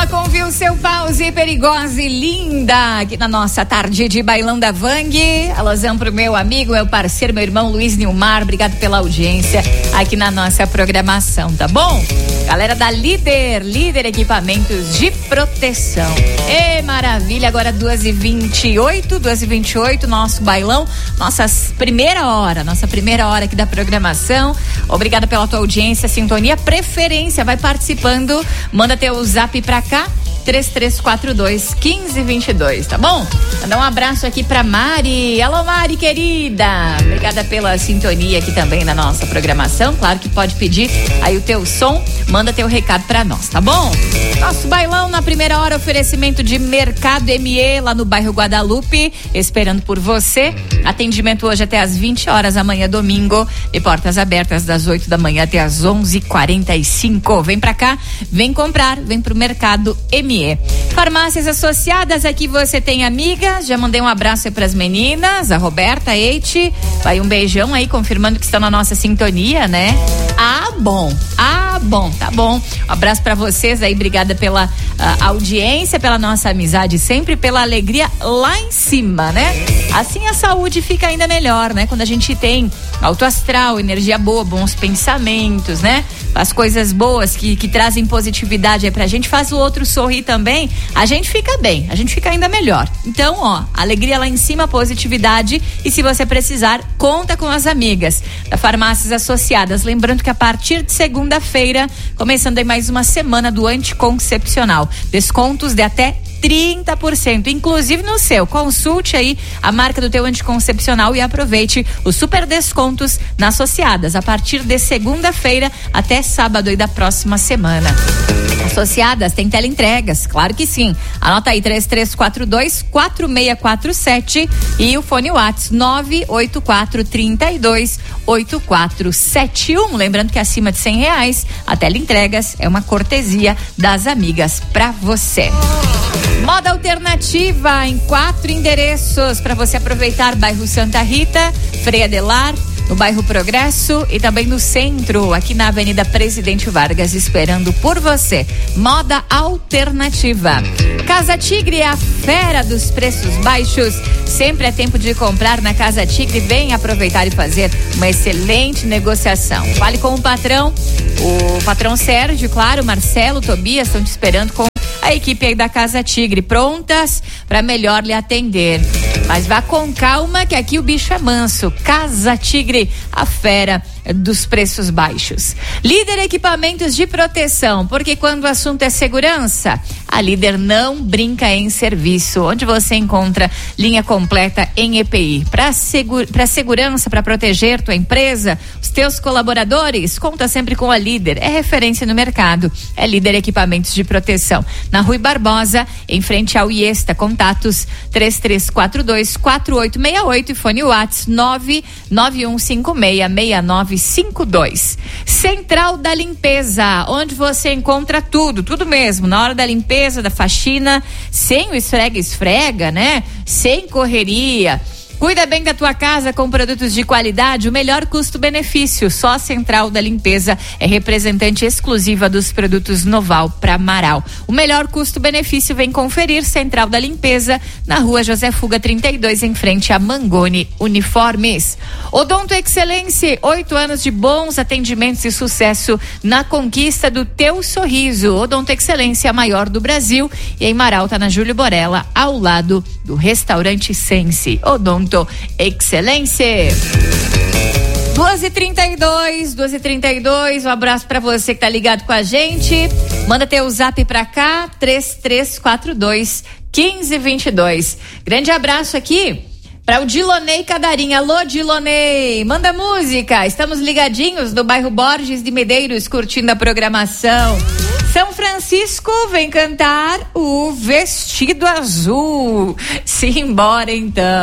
com Viu Seu Pause, perigosa e linda, aqui na nossa tarde de Bailão da Vang. Alusão pro meu amigo, meu parceiro, meu irmão Luiz Nilmar, obrigado pela audiência aqui na nossa programação, tá bom? Galera da Líder Equipamentos de Proteção. Maravilha, agora 2h28, nosso bailão, nossa primeira hora aqui da programação. Obrigada pela tua audiência, sintonia, preferência, vai participando, manda teu zap pra cá, 3342-1522, tá bom? Mandar um abraço aqui pra Mari. Alô, Mari, querida. Obrigada pela sintonia aqui também na nossa programação. Claro que pode pedir aí o teu som, manda teu recado pra nós, tá bom? Nosso bailão na primeira hora, oferecimento de Mercado ME, lá no bairro Guadalupe, esperando por você. Atendimento hoje até às 20 horas, amanhã domingo, e portas abertas das 8 da manhã até às 11h45. Vem pra cá, vem comprar, vem pro Mercado ME. Farmácias Associadas, aqui você tem amigas, já mandei um abraço aí pras meninas, a Roberta, a Eite, vai um beijão aí, confirmando que estão na nossa sintonia, né? Bom, tá bom. Um abraço pra vocês aí, obrigada pela audiência, pela nossa amizade, sempre pela alegria lá em cima, né? Assim a saúde fica ainda melhor, né? Quando a gente tem alto astral, energia boa, bons pensamentos, né? As coisas boas que trazem positividade aí pra gente, faz o outro sorrir também, a gente fica bem, a gente fica ainda melhor. Então, alegria lá em cima, positividade, e se você precisar, conta com as amigas da Farmácias Associadas. Lembrando que a partir de segunda-feira, começando aí mais uma semana do anticoncepcional, descontos de até 30%, inclusive no seu. Consulte aí a marca do teu anticoncepcional e aproveite os super descontos nas Associadas a partir de segunda-feira até sábado aí da próxima semana. Associadas tem teleentregas, claro que sim. Anota aí 3342-4647 e o fone WhatsApp 98432-8471. Lembrando que acima de R$100 a teleentregas é uma cortesia das amigas pra você. Moda alternativa em 4 endereços para você aproveitar: bairro Santa Rita, Frei Adelar, no bairro Progresso e também no centro, aqui na Avenida Presidente Vargas, esperando por você. Moda alternativa. Casa Tigre é a fera dos preços baixos. Sempre é tempo de comprar na Casa Tigre. Vem aproveitar e fazer uma excelente negociação. Fale com o patrão Sérgio, claro, Marcelo, Tobias, estão te esperando com a equipe aí da Casa Tigre, prontas para melhor lhe atender. Mas vá com calma que aqui o bicho é manso. Casa Tigre, a fera dos preços baixos. Líder Equipamentos de Proteção, porque quando o assunto é segurança, a Líder não brinca em serviço, onde você encontra linha completa em EPI. Para segurança, para proteger tua empresa, os teus colaboradores, conta sempre com a Líder. É referência no mercado. É Líder Equipamentos de Proteção. Na Rui Barbosa, em frente ao Iesta. Contatos 3342-4868 e fone WhatsApp 991566952. Central da Limpeza, onde você encontra tudo mesmo, na hora da limpeza, da faxina, sem o esfrega, né? Sem correria. Cuida bem da tua casa com produtos de qualidade, o melhor custo-benefício. Só a Central da Limpeza é representante exclusiva dos produtos Noval para Amaral. O melhor custo-benefício, vem conferir. Central da Limpeza, na Rua José Fuga 32, em frente a Mangoni Uniformes. Odonto Excelência, 8 anos de bons atendimentos e sucesso na conquista do teu sorriso. Odonto Excelência, a maior do Brasil, e em Amaral tá na Júlio Borella, ao lado do restaurante Sense. Odonto Excelência. 2h32, um abraço pra você que tá ligado com a gente. Manda teu zap pra cá, 3342-1522. Grande abraço aqui para o Dilonei Cadarinha. Alô, Dilonei, manda música. Estamos ligadinhos no bairro Borges de Medeiros, curtindo a programação. São Francisco vem cantar o Vestido Azul. Simbora então.